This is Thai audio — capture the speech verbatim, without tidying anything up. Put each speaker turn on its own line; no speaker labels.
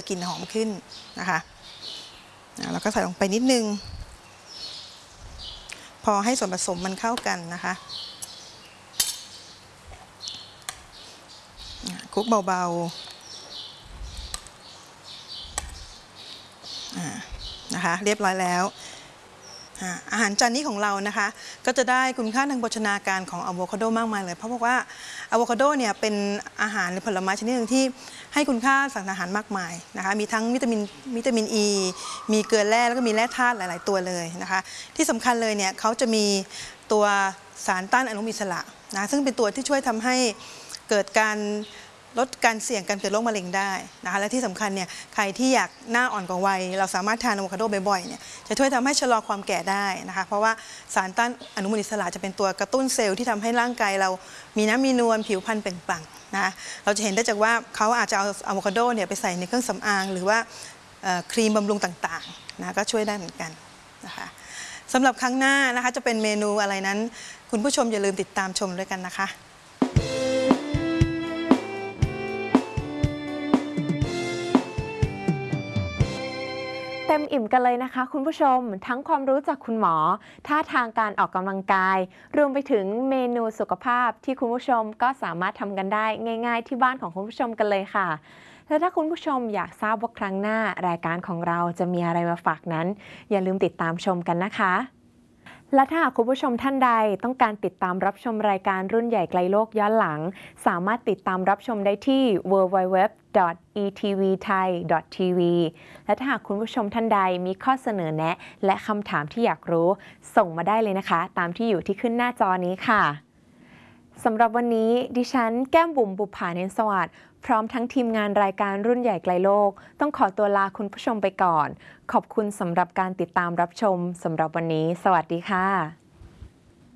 กลิ่นหอมขึ้นนะคะแล้วก็ใส่ลงไปนิดนึงพอให้ส่วนผสมมันเข้ากันนะคะคลุกเบาๆนะคะเรียบร้อยแล้วอาหารจานนี้ของเรานะคะก็จะได้คุณค่าทางโภชนาการของอะโวคาโดมากมายเลยเพราะว่าอะโวคาโดเนี่ยเป็นอาหารหรือผลไม้ชนิดหนึ่งที่ให้คุณค่าสารอาหารมากมายนะคะมีทั้งวิตามินวิตามินอีมีเกลือแร่แล้วก็มีแร่ธาตุหลายๆตัวเลยนะคะที่สำคัญเลยเนี่ยเขาจะมีตัวสารต้านอนุมูลอิสระนะซึ่งเป็นตัวที่ช่วยทำให้เกิดการลดการเสี่ยงการเกิดโรคมะเร็งได้นะคะและที่สำคัญเนี่ยใครที่อยากหน้าอ่อนกว่าวัยเราสามารถทานอะโวคาโดบ่อยๆเนี่ยจะช่วยทำให้ชะลอความแก่ได้นะคะเพราะว่าสารต้านอนุมูลอิสระจะเป็นตัวกระตุ้นเซลล์ที่ทำให้ร่างกายเรามีน้ำมีนวลผิวพรรณเปล่งปลั่งนะเราจะเห็นได้จากว่าเขาอาจจะเอาอะโวคาโดเนี่ยไปใส่ในเครื่องสำอางหรือว่าครีมบำรุงต่างๆนะก็ช่วยได้เหมือนกันนะคะสำหรับครั้งหน้านะคะจะเป็นเมนูอะไรนั้นคุณผู้ชมอย่าลืมติดตามชมด้วยกันนะคะ
เต็มอิ่มกันเลยนะคะคุณผู้ชมทั้งความรู้จากคุณหมอท่าทางการออกกำลังกายรวมไปถึงเมนูสุขภาพที่คุณผู้ชมก็สามารถทำกันได้ง่ายๆที่บ้านของคุณผู้ชมกันเลยค่ะและถ้าคุณผู้ชมอยากทราบว่าครั้งหน้ารายการของเราจะมีอะไรมาฝากนั้นอย่าลืมติดตามชมกันนะคะและถ้าหากคุณผู้ชมท่านใดต้องการติดตามรับชมรายการรุ่นใหญ่ไกลโลกย้อนหลังสามารถติดตามรับชมได้ที่ ดับเบิลยู ดับเบิลยู ดับเบิลยู ดอท อี ที วี ไทย ดอท ที วี และถ้าหากคุณผู้ชมท่านใดมีข้อเสนอแนะและคำถามที่อยากรู้ส่งมาได้เลยนะคะตามที่อยู่ที่ขึ้นหน้าจอนี้ค่ะสำหรับวันนี้ดิฉันแก้มบุ๋มบุภาเนนสวัสดิ์พร้อมทั้งทีมงานรายการรุ่นใหญ่ไกลโลกต้องขอตัวลาคุณผู้ชมไปก่อนขอบคุณสำหรับการติดตามรับชมสำหรับวันนี้สวัสดีค่ะ